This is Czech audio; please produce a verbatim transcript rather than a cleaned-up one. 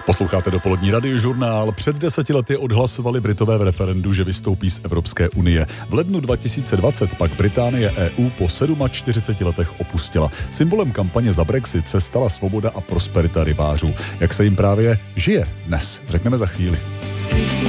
Posloucháte dopolední radiožurnál. Před deseti lety odhlasovali Britové v referendu, že vystoupí z Evropské unie. V lednu dva tisíce dvacet pak Británie E U po čtyřiceti sedmi letech opustila. Symbolem kampaně za Brexit se stala svoboda a prosperita rybářů. Jak se jim právě žije dnes, řekneme za chvíli.